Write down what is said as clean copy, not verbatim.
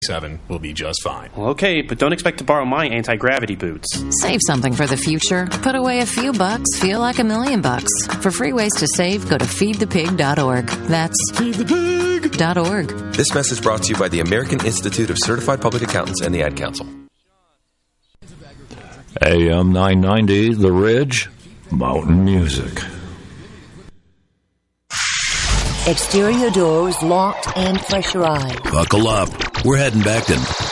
7 will be just fine. Well, okay, but don't expect to borrow my anti-gravity boots. Save something for the future. Put away a few bucks. Feel like $1 million. For free ways to save, go to feedthepig.org. That's feedthepig.org. This message brought to you by the American Institute of Certified Public Accountants and the Ad Council. AM 990, The Ridge, Mountain Music. Exterior doors locked and pressurized. Buckle up. We're heading back to